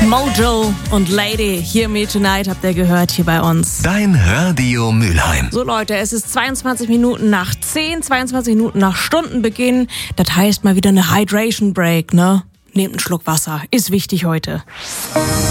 Mojo und Lady, Hear Me Tonight, habt ihr gehört hier bei uns. Dein Radio Mülheim. So Leute, es ist 22 Minuten nach 10, 22 Minuten nach Stundenbeginn. Das heißt mal wieder eine Hydration Break, ne? Nehmt einen Schluck Wasser, ist wichtig heute.